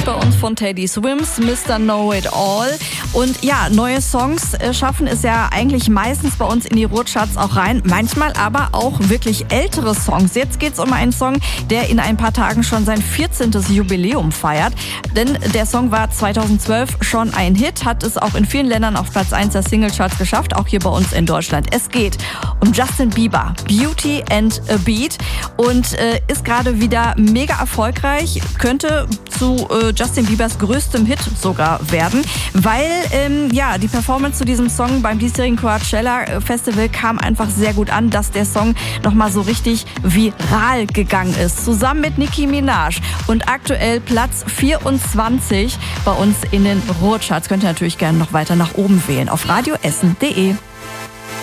bei uns von Teddy Swims, Mr. Know It All. Und ja, neue Songs schaffen es ja eigentlich meistens bei uns in die Ruhrcharts auch rein. Manchmal aber auch wirklich ältere Songs. Jetzt geht's um einen Song, der in ein paar Tagen schon sein 14. Jubiläum feiert. Denn der Song war 2012 schon ein Hit, hat es auch in vielen Ländern auf Platz 1 der Singlecharts geschafft, auch hier bei uns in Deutschland. Es geht um Justin Bieber, Beauty and a Beat, und ist gerade wieder mega erfolgreich, könnte zu Justin Biebers größtem Hit sogar werden, weil die Performance zu diesem Song beim diesjährigen Coachella Festival kam einfach sehr gut an, dass der Song nochmal so richtig viral gegangen ist, zusammen mit Nicki Minaj, und aktuell Platz 24 bei uns in den Ruhrcharts. Könnt ihr natürlich gerne noch weiter nach oben wählen auf radioessen.de.